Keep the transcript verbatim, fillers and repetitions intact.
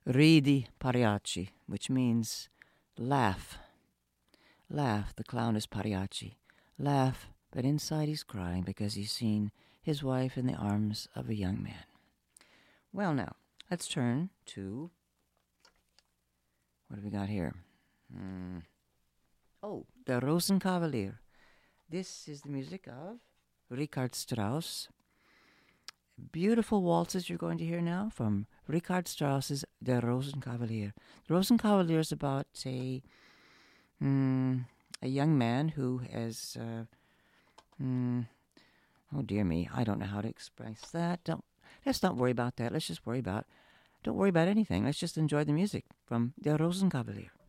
Ridi Pagliacci, which means laugh. Laugh, the clown is Pagliacci. Laugh, but inside he's crying because he's seen his wife in the arms of a young man. Well, now, let's turn to... What have we got here? Hmm. Oh, the Rosenkavalier. This is the music of Richard Strauss. Beautiful waltzes you're going to hear now from Richard Strauss's Der Rosenkavalier. The Rosenkavalier is about a mm, a young man who has, uh, mm, oh dear me, I don't know how to express that. Don't let's not worry about that. Let's just worry about, don't worry about anything. Let's just enjoy the music from Der Rosenkavalier.